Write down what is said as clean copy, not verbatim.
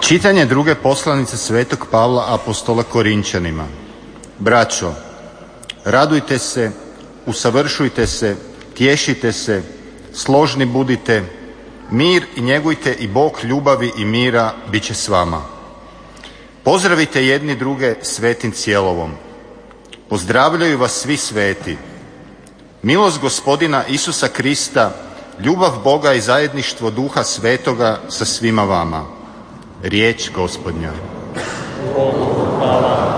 Čitanje druge poslanice svetog Pavla apostola Korinčanima. Braćo, radujte se, usavršujte se, tješite se, složni budite, mir i njegujte i Bog ljubavi i mira bit će s vama. Pozdravite jedni druge svetim cjelovom. Pozdravljaju vas svi sveti. Milost Gospodina Isusa Krista, ljubav Boga i zajedništvo Duha Svetoga sa svima vama. Riječ Gospodnja.